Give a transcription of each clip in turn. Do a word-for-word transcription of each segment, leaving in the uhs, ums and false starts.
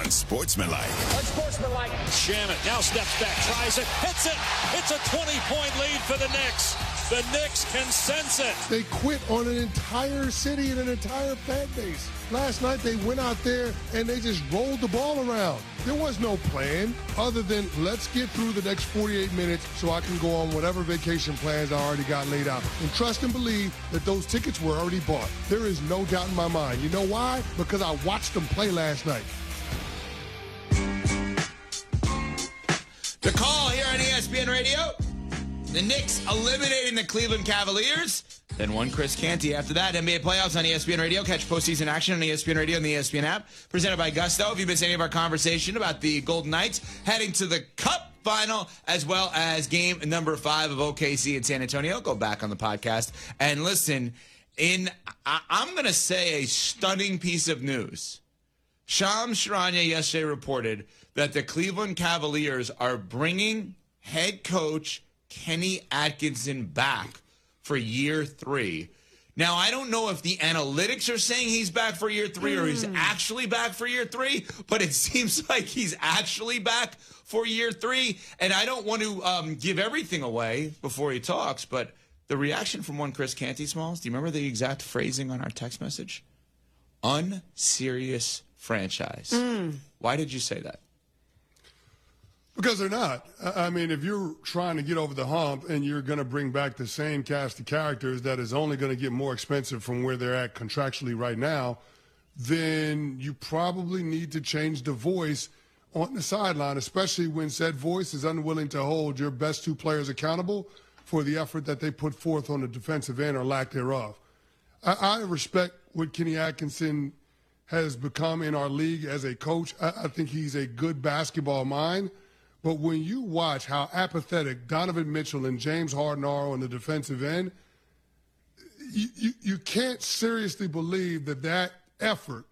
Unsportsmanlike. Unsportsmanlike. Shannon now steps back, tries it, hits it. It's a twenty-point lead for the Knicks. The Knicks can sense it. They quit on an entire city and an entire fan base. Last night they went out there and they just rolled the ball around. There was no plan other than let's get through the next forty-eight minutes so I can go on whatever vacation plans I already got laid out. And trust and believe that those tickets were already bought. There is no doubt in my mind. You know why? Because I watched them play last night. The call here on E S P N Radio. The Knicks eliminating the Cleveland Cavaliers. Then one Chris Canty after that. N B A playoffs on E S P N Radio. Catch postseason action on E S P N Radio and the E S P N app. Presented by Gusto. If you missed any of our conversation about the Golden Knights heading to the Cup final, as well as game number five of O K C in San Antonio, go back on the podcast and listen. In I, I'm going to say a stunning piece of news. Shams Charania yesterday reported that the Cleveland Cavaliers are bringing head coach Kenny Atkinson back for year three. Now, I don't know if the analytics are saying he's back for year three or he's actually back for year three, but it seems like he's actually back for year three. And I don't want to um, give everything away before he talks, but the reaction from one Chris Canty, Smalls, do you remember the exact phrasing on our text message? Unserious franchise. Mm. Why did you say that? Because they're not. I mean, if you're trying to get over the hump and you're going to bring back the same cast of characters that is only going to get more expensive from where they're at contractually right now, then you probably need to change the voice on the sideline, especially when said voice is unwilling to hold your best two players accountable for the effort that they put forth on the defensive end or lack thereof. I, I respect what Kenny Atkinson has become in our league as a coach. I, I think he's a good basketball mind. But when you watch how apathetic Donovan Mitchell and James Harden are on the defensive end, you, you, you can't seriously believe that that effort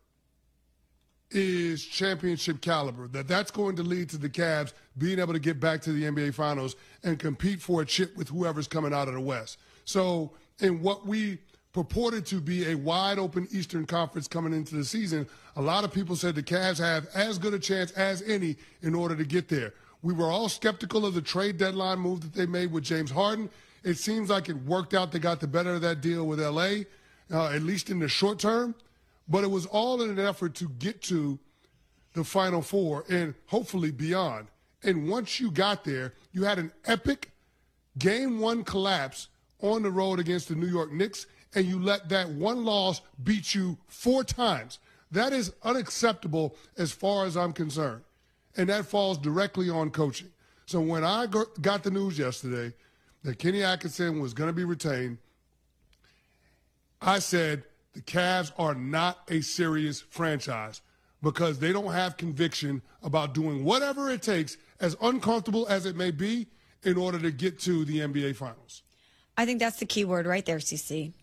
is championship caliber, that that's going to lead to the Cavs being able to get back to the N B A Finals and compete for a chip with whoever's coming out of the West. So in what we purported to be a wide-open Eastern Conference coming into the season, a lot of people said the Cavs have as good a chance as any in order to get there. We were all skeptical of the trade deadline move that they made with James Harden. It seems like it worked out. They got the better of that deal with L A, uh, at least in the short term. But it was all in an effort to get to the Final Four and hopefully beyond. And once you got there, you had an epic game one collapse on the road against the New York Knicks, and you let that one loss beat you four times. That is unacceptable as far as I'm concerned. And that falls directly on coaching. So when I got the news yesterday that Kenny Atkinson was going to be retained, I said the Cavs are not a serious franchise because they don't have conviction about doing whatever it takes, as uncomfortable as it may be, in order to get to the N B A Finals. I think that's the key word right there, C C.